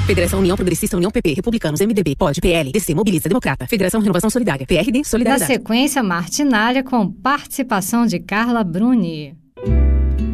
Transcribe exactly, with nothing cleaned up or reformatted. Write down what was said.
Federação União Progressista, União P P, Republicanos, M D B, P O D, P L, D C, Mobiliza, Democrata, Federação Renovação Solidária, P R D, Solidariedade. Na sequência, Martinalha com participação de Carla Bruni.